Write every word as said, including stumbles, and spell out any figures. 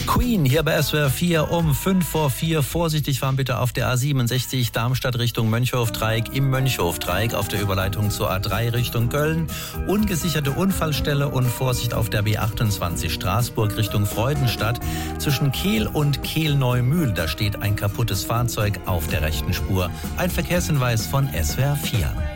Queen hier bei S W R vier um fünf vor vier. Vorsichtig fahren bitte auf der A siebenundsechzig Darmstadt Richtung Mönchhof-Dreieck, im Mönchhof-Dreieck auf der Überleitung zur A drei Richtung Köln. Ungesicherte Unfallstelle und Vorsicht auf der B achtundzwanzig Straßburg Richtung Freudenstadt. Zwischen Kehl und Kehl-Neumühl, da steht ein kaputtes Fahrzeug auf der rechten Spur. Ein Verkehrshinweis von S W R vier.